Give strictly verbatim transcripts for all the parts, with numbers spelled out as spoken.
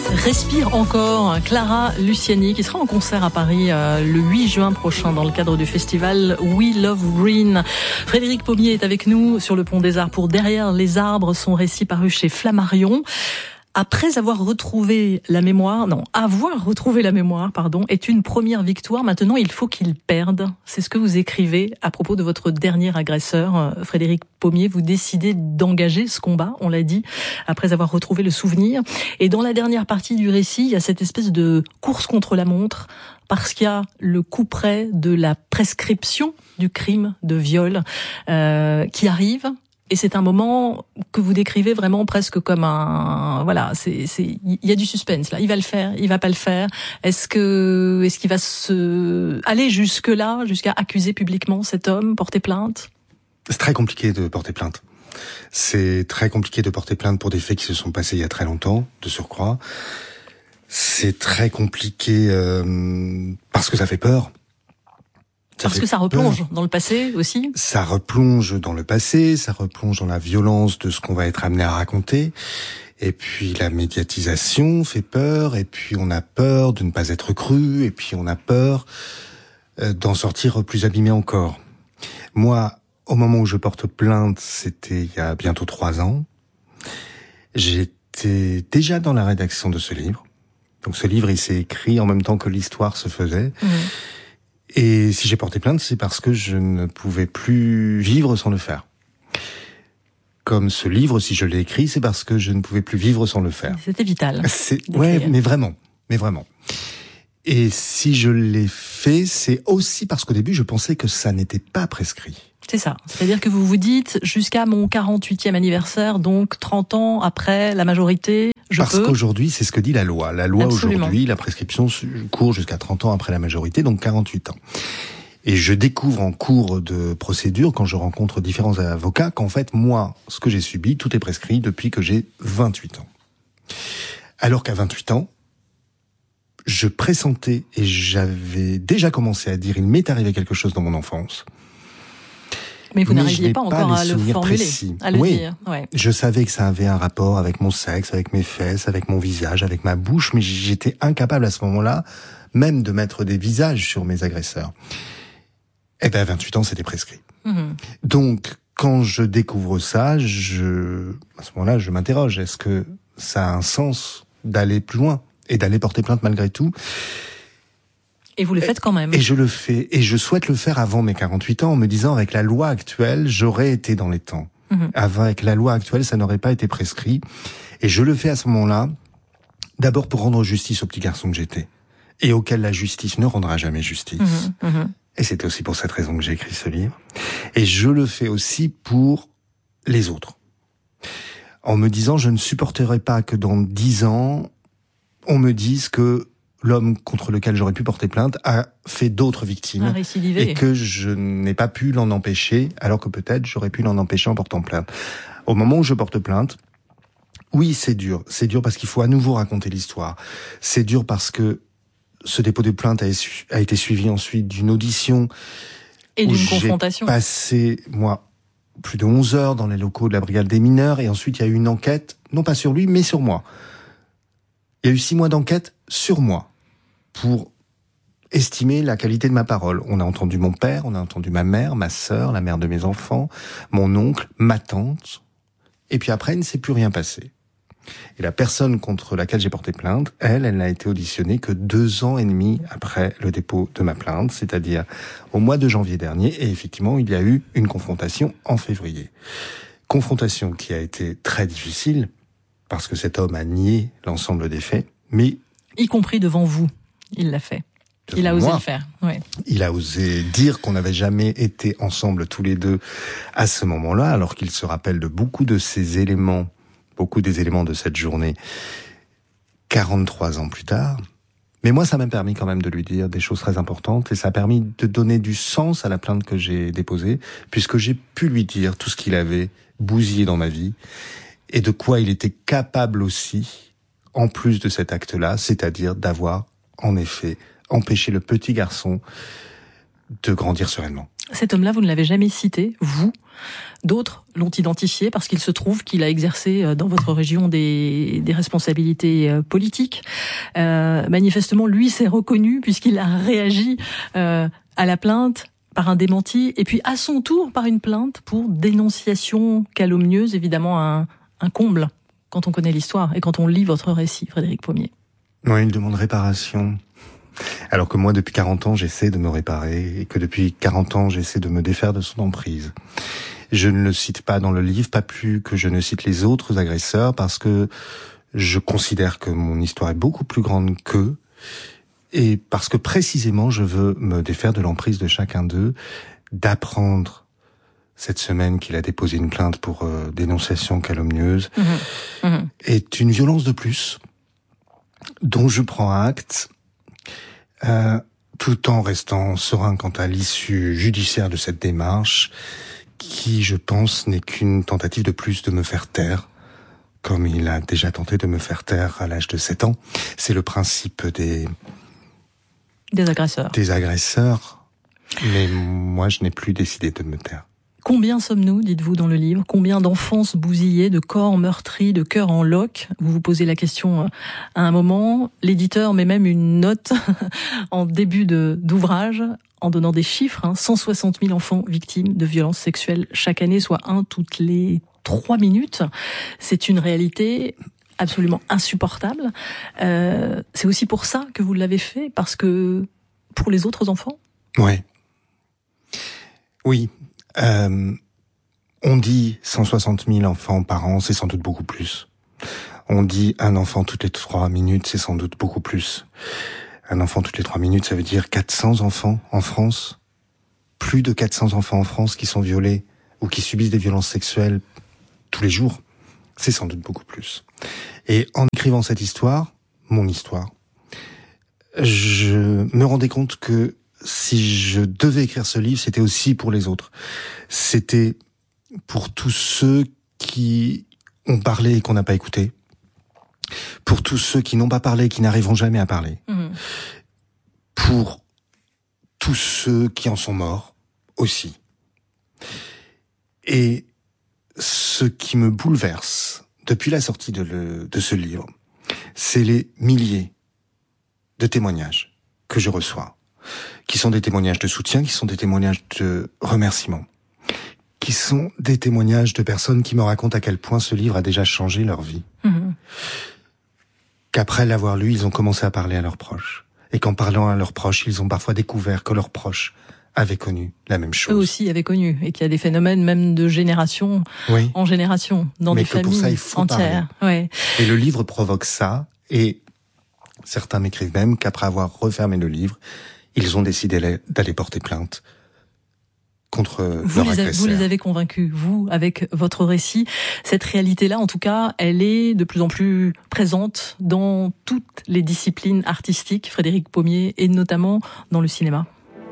Respire encore, Clara Luciani qui sera en concert à Paris euh, le huit juin prochain dans le cadre du festival We Love Green. Frédéric Pommier est avec nous sur le Pont des Arts pour Derrière les arbres, son récit paru chez Flammarion. Après avoir retrouvé la mémoire, non, avoir retrouvé la mémoire, pardon, est une première victoire. Maintenant, il faut qu'il perde. C'est ce que vous écrivez à propos de votre dernier agresseur, Frédéric Pommier. Vous décidez d'engager ce combat, on l'a dit, après avoir retrouvé le souvenir. Et dans la dernière partie du récit, il y a cette espèce de course contre la montre, parce qu'il y a le coup près de la prescription du crime de viol euh, qui arrive. Et c'est un moment que vous décrivez vraiment presque comme un, voilà, c'est, c'est, il y a du suspense là. Il va le faire, il va pas le faire. Est-ce que, est-ce qu'il va se aller jusque là, jusqu'à accuser publiquement cet homme, porter plainte? C'est très compliqué de porter plainte. C'est très compliqué de porter plainte pour des faits qui se sont passés il y a très longtemps, de surcroît. C'est très compliqué euh, parce que ça fait peur. Ça Parce que ça replonge peur. Dans le passé aussi. Ça replonge dans le passé, ça replonge dans la violence de ce qu'on va être amené à raconter. Et puis la médiatisation fait peur, et puis on a peur de ne pas être cru, et puis on a peur euh, d'en sortir plus abîmé encore. Moi, au moment où je porte plainte, c'était il y a bientôt trois ans. J'étais déjà dans la rédaction de ce livre. Donc ce livre, il s'est écrit en même temps que l'histoire se faisait. Mmh. Et si j'ai porté plainte, c'est parce que je ne pouvais plus vivre sans le faire. Comme ce livre, si je l'ai écrit, c'est parce que je ne pouvais plus vivre sans le faire. C'était vital. C'est, ouais, mais vraiment, mais vraiment. Et si je l'ai fait, c'est aussi parce qu'au début, je pensais que ça n'était pas prescrit. C'est ça. C'est-à-dire que vous vous dites, jusqu'à mon quarante-huitième anniversaire, donc trente ans après la majorité, je Parce peux... qu'aujourd'hui, c'est ce que dit la loi. La loi Absolument. Aujourd'hui, la prescription court jusqu'à trente ans après la majorité, donc quarante-huit ans. Et je découvre en cours de procédure, quand je rencontre différents avocats, qu'en fait, moi, ce que j'ai subi, tout est prescrit depuis que j'ai vingt-huit ans. Alors qu'à vingt-huit ans, je pressentais et j'avais déjà commencé à dire, il m'est arrivé quelque chose dans mon enfance. Mais vous n'arriviez pas encore à le formuler, précis. à le oui, dire. Ouais. Je savais que ça avait un rapport avec mon sexe, avec mes fesses, avec mon visage, avec ma bouche, mais j'étais incapable à ce moment-là, même de mettre des visages sur mes agresseurs. Eh ben, à vingt-huit ans, c'était prescrit. Mmh. Donc, quand je découvre ça, je, à ce moment-là, je m'interroge. Est-ce que ça a un sens d'aller plus loin et d'aller porter plainte malgré tout? Et vous le faites quand même. Et je le fais. Et je souhaite le faire avant mes quarante-huit ans en me disant, avec la loi actuelle, j'aurais été dans les temps. Mmh. Avec la loi actuelle, ça n'aurait pas été prescrit. Et je le fais à ce moment-là, d'abord pour rendre justice au petit garçon que j'étais. Et auquel la justice ne rendra jamais justice. Mmh. Mmh. Et c'était aussi pour cette raison que j'ai écrit ce livre. Et je le fais aussi pour les autres. En me disant, je ne supporterai pas que dans dix ans, on me dise que l'homme contre lequel j'aurais pu porter plainte a fait d'autres victimes et que je n'ai pas pu l'en empêcher, alors que peut-être j'aurais pu l'en empêcher en portant plainte. Au moment où je porte plainte, oui, c'est dur. C'est dur parce qu'il faut à nouveau raconter l'histoire. C'est dur parce que ce dépôt de plainte a, a été suivi ensuite d'une audition et d'une confrontation. J'ai passé, moi, plus de onze heures dans les locaux de la brigade des mineurs, et ensuite il y a eu une enquête, non pas sur lui, mais sur moi. Il y a eu six mois d'enquête sur moi pour estimer la qualité de ma parole. On a entendu mon père, on a entendu ma mère, ma sœur, la mère de mes enfants, mon oncle, ma tante. Et puis après, il ne s'est plus rien passé. Et la personne contre laquelle j'ai porté plainte, elle, elle n'a été auditionnée que deux ans et demi après le dépôt de ma plainte, c'est-à-dire au mois de janvier dernier. Et effectivement, il y a eu une confrontation en février. Confrontation qui a été très difficile, parce que cet homme a nié l'ensemble des faits, mais... Y compris devant vous, il l'a fait. Il a osé moi. le faire. Ouais. Il a osé dire qu'on n'avait jamais été ensemble tous les deux à ce moment-là, alors qu'il se rappelle de beaucoup de ces éléments, beaucoup des éléments de cette journée, quarante-trois ans plus tard. Mais moi, ça m'a permis quand même de lui dire des choses très importantes, et ça a permis de donner du sens à la plainte que j'ai déposée, puisque j'ai pu lui dire tout ce qu'il avait bousillé dans ma vie, et de quoi il était capable aussi, en plus de cet acte-là, c'est-à-dire d'avoir, en effet, empêché le petit garçon de grandir sereinement. Cet homme-là, vous ne l'avez jamais cité, vous. D'autres l'ont identifié parce qu'il se trouve qu'il a exercé dans votre région des, des responsabilités politiques. Euh, manifestement, lui s'est reconnu puisqu'il a réagi euh, à la plainte par un démenti et puis à son tour par une plainte pour dénonciation calomnieuse, évidemment un, un comble quand on connaît l'histoire et quand on lit votre récit, Frédéric Pommier. Oui, il demande réparation. Alors que moi, depuis quarante ans, j'essaie de me réparer et que depuis quarante ans, j'essaie de me défaire de son emprise. Je ne le cite pas dans le livre, pas plus que je ne cite les autres agresseurs, parce que je considère que mon histoire est beaucoup plus grande qu'eux, et parce que précisément, je veux me défaire de l'emprise de chacun d'eux, d'apprendre cette semaine qu'il a déposé une plainte pour euh, dénonciation calomnieuse, mmh. Mmh. est une violence de plus, dont je prends acte, euh, tout en restant serein quant à l'issue judiciaire de cette démarche, qui, je pense, n'est qu'une tentative de plus de me faire taire, comme il a déjà tenté de me faire taire à l'âge de sept ans. C'est le principe des... Des agresseurs. Des agresseurs. Mais moi, je n'ai plus décidé de me taire. Combien sommes-nous, dites-vous dans le livre? Combien d'enfances bousillées, de corps meurtris, de cœurs en loques? Vous vous posez la question à un moment. L'éditeur met même une note en début de, d'ouvrage, en donnant des chiffres, hein, cent soixante mille enfants victimes de violences sexuelles chaque année, soit un toutes les trois minutes. C'est une réalité absolument insupportable. Euh, c'est aussi pour ça que vous l'avez fait, parce que pour les autres enfants? Ouais. Oui. Euh, on dit cent soixante mille enfants par an, c'est sans doute beaucoup plus. On dit un enfant toutes les trois minutes, c'est sans doute beaucoup plus. Un enfant toutes les trois minutes, ça veut dire quatre cents enfants en France. Plus de quatre cents enfants en France qui sont violés ou qui subissent des violences sexuelles tous les jours. C'est sans doute beaucoup plus. Et en écrivant cette histoire, mon histoire, je me rendais compte que si je devais écrire ce livre, c'était aussi pour les autres. C'était pour tous ceux qui ont parlé et qu'on n'a pas écouté. Pour tous ceux qui n'ont pas parlé et qui n'arriveront jamais à parler. Mmh. Pour tous ceux qui en sont morts aussi. Et ce qui me bouleverse depuis la sortie de, le, de ce livre, c'est les milliers de témoignages que je reçois, qui sont des témoignages de soutien, qui sont des témoignages de remerciement, qui sont des témoignages de personnes qui me racontent à quel point ce livre a déjà changé leur vie. Mmh. Qu'après l'avoir lu, ils ont commencé à parler à leurs proches. Et qu'en parlant à leurs proches, ils ont parfois découvert que leurs proches avaient connu la même chose. Eux aussi avaient connu, et qu'il y a des phénomènes même de génération oui. en génération, dans Mais des familles pour ça, il faut entières. Ouais. Et le livre provoque ça, et certains m'écrivent même qu'après avoir refermé le livre, ils ont décidé d'aller porter plainte contre vous leur les agresseur. Vous les avez convaincus, vous, avec votre récit. Cette réalité-là, en tout cas, elle est de plus en plus présente dans toutes les disciplines artistiques, Frédéric Pommier, et notamment dans le cinéma.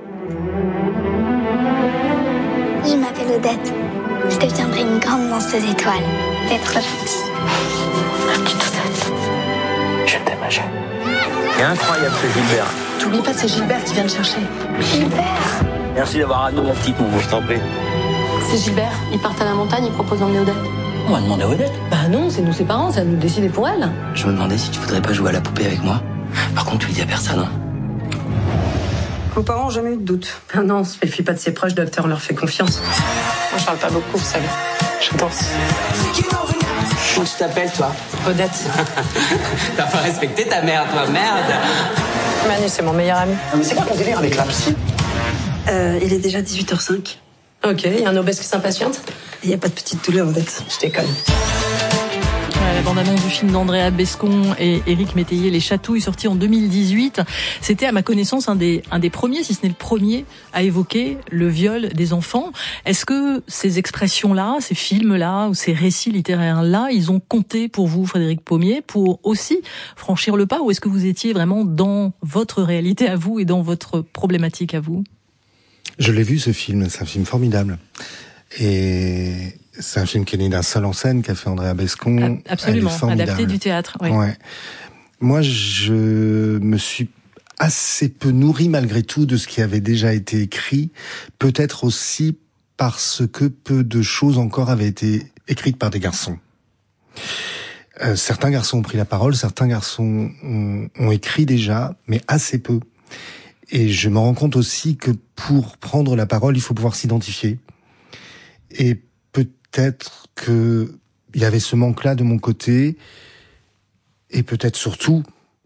Je m'appelle Odette. Je deviendrai une grande danseuse étoile. D'être gentille. Ma petite Odette. Je t'aime, ma chérie. C'est incroyable ce Gilbert. T'oublies pas, c'est Gilbert qui vient te chercher. Gilbert. Merci d'avoir amené ma petite, mon je t'en prie. C'est Gilbert, ils partent à la montagne, ils proposent d'emmener Odette. On va demander à Odette. Bah non, c'est nous ses parents, c'est à nous de décider pour elle. Je me demandais si tu voudrais pas jouer à la poupée avec moi. Par contre, tu le dis à personne, hein. Vos parents ont jamais eu de doute. Ah non, on se méfie pas de ses proches, docteur, on leur fait confiance. Moi, je parle pas beaucoup, vous savez. Je danse. Comment tu t'appelles, toi? Odette. T'as pas respecté ta mère, toi, merde. Manu, c'est mon meilleur ami. Non, mais c'est quoi ton délire avec la psy? Euh, il est déjà dix-huit heures cinq. Ok, il y a un obèse qui s'impatiente? Il n'y a pas de petite douleur, Odette. Je déconne. Ouais, la bande-annonce du film d'Andrea Bescon et Éric Métayer, Les Chatouilles, sorti en deux mille dix-huit. C'était, à ma connaissance, un des, un des premiers, si ce n'est le premier, à évoquer le viol des enfants. Est-ce que ces expressions-là, ces films-là, ou ces récits littéraires-là, ils ont compté pour vous, Frédéric Pommier, pour aussi franchir le pas, ou est-ce que vous étiez vraiment dans votre réalité à vous et dans votre problématique à vous? Je l'ai vu, ce film, c'est un film formidable. Et c'est un film qui est né d'un seul en scène qu'a fait Andrea Bescon. Absolument, adapté du théâtre. Oui. Ouais. Moi, je me suis assez peu nourri malgré tout de ce qui avait déjà été écrit, peut-être aussi parce que peu de choses encore avaient été écrites par des garçons. Euh, certains garçons ont pris la parole, certains garçons ont, ont écrit déjà, mais assez peu. Et je me rends compte aussi que pour prendre la parole, il faut pouvoir s'identifier. Et peut-être que il y avait ce manque-là de mon côté, et peut-être surtout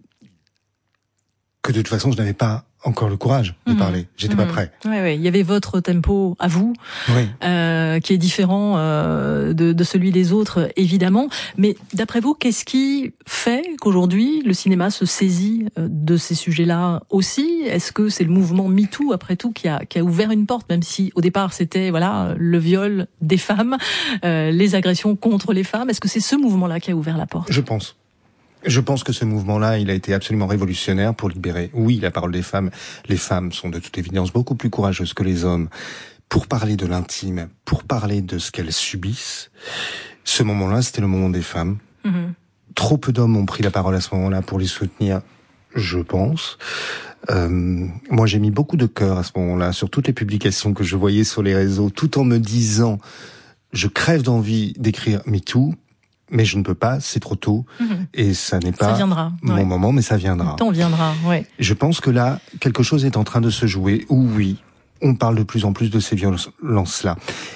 que de toute façon, je n'avais pas encore le courage de mmh. parler. J'étais mmh. pas prêt. Oui, oui. Il y avait votre tempo à vous, oui. euh, qui est différent euh, de, de celui des autres, évidemment. Mais d'après vous, qu'est-ce qui fait qu'aujourd'hui, le cinéma se saisit de ces sujets-là aussi? Est-ce que c'est le mouvement MeToo, après tout, qui a, qui a ouvert une porte, même si au départ, c'était voilà le viol des femmes, euh, les agressions contre les femmes? Est-ce que c'est ce mouvement-là qui a ouvert la porte? Je pense. Je pense que ce mouvement-là, il a été absolument révolutionnaire pour libérer, oui, la parole des femmes. Les femmes sont de toute évidence beaucoup plus courageuses que les hommes pour parler de l'intime, pour parler de ce qu'elles subissent. Ce moment-là, c'était le moment des femmes. Mmh. Trop peu d'hommes ont pris la parole à ce moment-là pour les soutenir, je pense. Euh, moi, j'ai mis beaucoup de cœur à ce moment-là sur toutes les publications que je voyais sur les réseaux, tout en me disant, je crève d'envie d'écrire MeToo, mais je ne peux pas, c'est trop tôt, mmh. et ça n'est pas ça viendra, mon ouais. moment, mais ça viendra. Le temps viendra, ouais. Je pense que là, quelque chose est en train de se jouer, où oui, on parle de plus en plus de ces violences-là.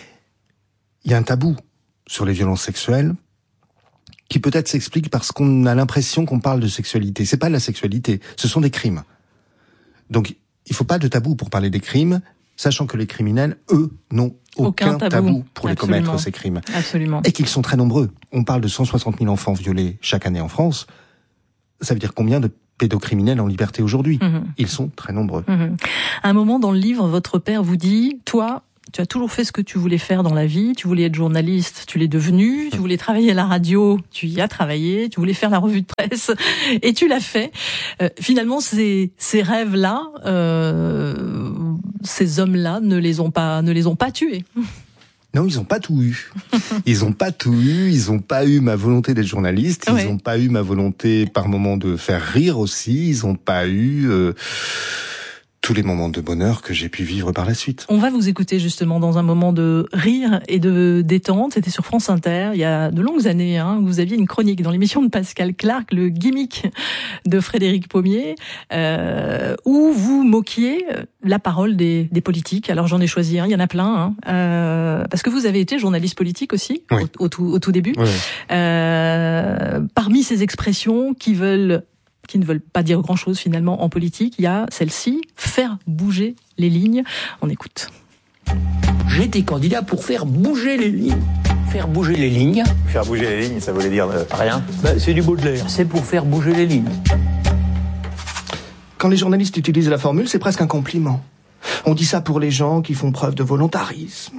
Il y a un tabou sur les violences sexuelles, qui peut-être s'explique parce qu'on a l'impression qu'on parle de sexualité. C'est pas de la sexualité, ce sont des crimes. Donc, il faut pas de tabou pour parler des crimes, sachant que les criminels, eux, n'ont aucun, aucun tabou. tabou pour les Absolument. commettre, ces crimes. Absolument. Et qu'ils sont très nombreux. On parle de cent soixante mille enfants violés chaque année en France. Ça veut dire combien de pédocriminels en liberté aujourd'hui? Mmh. Ils sont très nombreux. Mmh. À un moment dans le livre, votre père vous dit, toi, tu as toujours fait ce que tu voulais faire dans la vie. Tu voulais être journaliste, tu l'es devenu. Tu voulais travailler à la radio, tu y as travaillé. Tu voulais faire la revue de presse, et tu l'as fait. Euh, finalement, ces, ces rêves-là, euh, ces hommes-là, ne les ont pas, ne les ont pas tués. Non, ils ont pas tout eu. Ils ont pas tout eu. Ils ont pas eu ma volonté d'être journaliste. Ils ouais. ont pas eu ma volonté, par moments, de faire rire aussi. Ils ont pas eu euh, tous les moments de bonheur que j'ai pu vivre par la suite. On va vous écouter justement dans un moment de rire et de détente. C'était sur France Inter, il y a de longues années, hein, où vous aviez une chronique dans l'émission de Pascal Clark, le gimmick de Frédéric Pommier, euh, où vous moquiez la parole des, des politiques. Alors j'en ai choisi un, il y en a plein, hein, euh, parce que vous avez été journaliste politique aussi, oui. au, au, tout, au tout début. Oui. Euh, parmi ces expressions qui veulent... qui ne veulent pas dire grand-chose finalement en politique, il y a celle-ci, faire bouger les lignes. On écoute. J'étais candidat pour faire bouger les lignes. Faire bouger les lignes. Faire bouger les lignes, ça voulait dire... Euh... Rien. Bah, c'est du Baudelaire. C'est pour faire bouger les lignes. Quand les journalistes utilisent la formule, c'est presque un compliment. On dit ça pour les gens qui font preuve de volontarisme.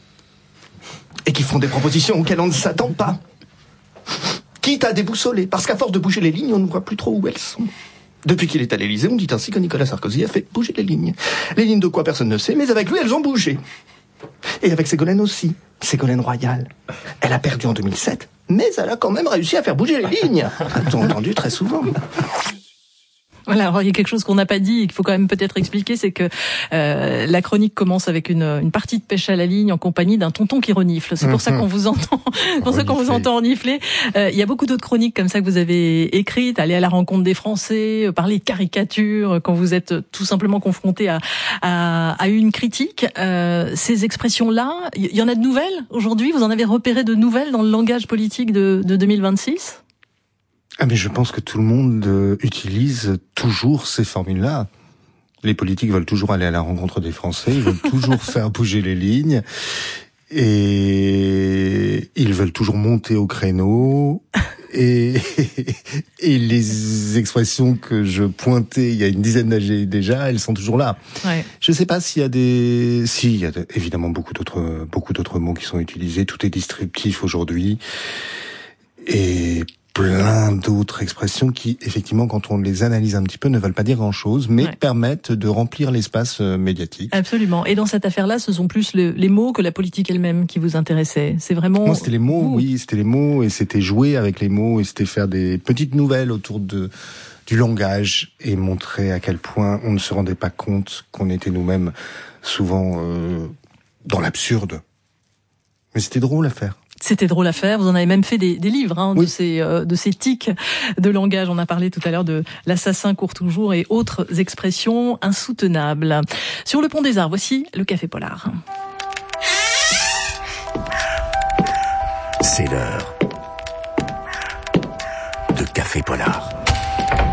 Et qui font des propositions auxquelles on ne s'attend pas. Quitte à déboussoler, parce qu'à force de bouger les lignes, on ne voit plus trop où elles sont. Depuis qu'il est à l'Élysée, on dit ainsi que Nicolas Sarkozy a fait bouger les lignes. Les lignes de quoi, personne ne sait, mais avec lui, elles ont bougé. Et avec Ségolène aussi. Ségolène Royal. Elle a perdu en deux mille sept, mais elle a quand même réussi à faire bouger les lignes. A-t-on entendu très souvent. Voilà, alors il y a quelque chose qu'on n'a pas dit et qu'il faut quand même peut-être expliquer, c'est que euh, la chronique commence avec une, une partie de pêche à la ligne en compagnie d'un tonton qui renifle. C'est pour ça qu'on vous entend, pour ça qu'on vous entend renifler. Euh, il y a beaucoup d'autres chroniques comme ça que vous avez écrites, aller à la rencontre des Français, parler de caricatures quand vous êtes tout simplement confronté à, à, à une critique. Euh, ces expressions-là, il y en a de nouvelles aujourd'hui. Vous en avez repéré de nouvelles dans le langage politique de, de deux mille vingt-six? Ah mais je pense que tout le monde euh, utilise toujours ces formules-là. Les politiques veulent toujours aller à la rencontre des Français, ils veulent toujours faire bouger les lignes, et ils veulent toujours monter au créneau. Et, et les expressions que je pointais il y a une dizaine d'années déjà, elles sont toujours là. Ouais. Je sais pas s'il y a des, si, il y a évidemment beaucoup d'autres, beaucoup d'autres mots qui sont utilisés. Tout est descriptif aujourd'hui. Et plein d'autres expressions qui, effectivement, quand on les analyse un petit peu, ne veulent pas dire grand-chose, mais ouais. permettent de remplir l'espace médiatique. Absolument. Et dans cette affaire-là, ce sont plus le, les mots que la politique elle-même qui vous intéressait. C'est vraiment... Moi, c'était les mots, vous. oui, c'était les mots, et c'était jouer avec les mots, et c'était faire des petites nouvelles autour de du langage et montrer à quel point on ne se rendait pas compte qu'on était nous-mêmes souvent euh, dans l'absurde. Mais c'était drôle à faire. C'était drôle à faire. Vous en avez même fait des, des livres hein, oui. de ces euh, de ces tics de langage. On a parlé tout à l'heure de l'assassin court toujours et autres expressions insoutenables. Sur le pont des Arts, voici le Café Polar. C'est l'heure de Café Polar.